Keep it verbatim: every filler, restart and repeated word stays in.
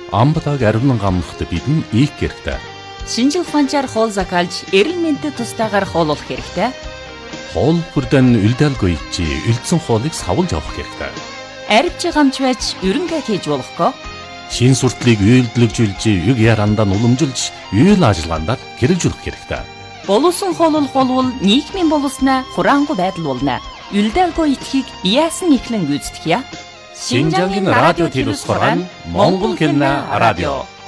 Амбатаг ариун гамнахт бидэн их хэрэгтэй. Шинжил ухаанчаар хоол закалж, эрүүл мэндэд тустаагаар хооллох хэрэгтэй. Хоол бүрдэн үлдээлгүй чи үлдсэн хоолыг савлж авах хэрэгтэй. Арвч гамч байж ерөнхий хийж болохгүй. Шин суртлыг үйлдэлжүүлж, юг ярандаа уламжилж, үйл ажиллагаанд хэрэгжүүлэх хэрэгтэй. Боловсон хооллох болвол нийгмийн боловсноо хураангуй байдал болно. Үлдээлгүй итгэхийг яасан ихлэн гүйцэтгэе. Шинжаагийн радио телевизээр Монгол кино радио